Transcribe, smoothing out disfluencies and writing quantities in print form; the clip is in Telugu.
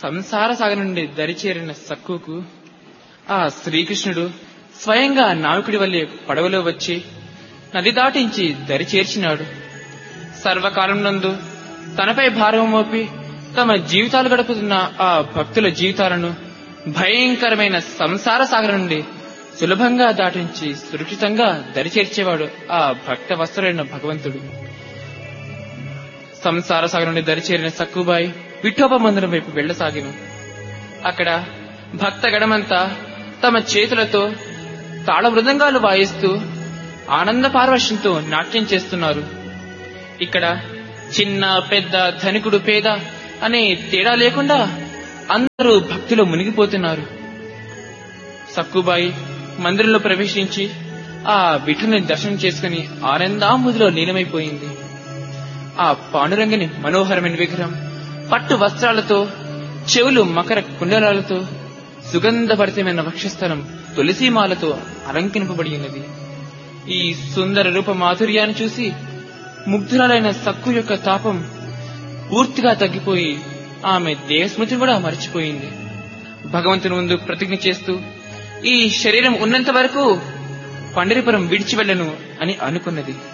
సంసార సాగర్ నుండి దరిచేరిన సక్కుకు ఆ శ్రీకృష్ణుడు స్వయంగా నావికుడి వల్లే పడవలో వచ్చి నది దాటించి దరిచేర్చినాడు. సర్వకాలం నందు తనపై భారం మోపి తమ జీవితాలు గడుపుతున్న ఆ భక్తుల జీవితాలను భయంకరమైన సంసార సాగర్ నుండి సులభంగా దాటించి సురక్షితంగా దరిచేర్చేవాడు ఆ భక్త వత్సలుడైన భగవంతుడు. సంసార సాగర్ నుండి దరిచేరిన సక్కుబాయి విఠోబా మందిరం వైపు వెళ్లసాగిను. అక్కడ భక్త గడమంతా తమ చేతులతో తాళ మృదంగాలు వాయిస్తూ ఆనంద పారవశ్యంతో నాట్యం చేస్తున్నారు. ఇక్కడ చిన్న పెద్ద ధనికుడు పేద అనే తేడా లేకుండా అందరూ భక్తిలో మునిగిపోతున్నారు. సక్కుబాయి మందిరంలో ప్రవేశించి ఆ విఠుని దర్శనం చేసుకుని ఆనందాంబుదిలో లీనమైపోయింది. ఆ పాండురంగని మనోహరమైన విగ్రహం పట్టు వస్త్రాలతో, చెవులు మకర కుండలాలతో, సుగంధభరితమైన వక్షస్థలం తులసీమాలతో అలంకరింపబడి ఉన్నది. ఈ సుందర రూప మాధుర్యాన్ని చూసి ముగ్ధురాలైన సక్కు యొక్క తాపం పూర్తిగా తగ్గిపోయి ఆమె దేహస్మృతిని కూడా మర్చిపోయింది. భగవంతుని ముందు ప్రతిజ్ఞ చేస్తూ ఈ శరీరం ఉన్నంత వరకు పండరిపురం విడిచి వెళ్ళను అని అనుకున్నది.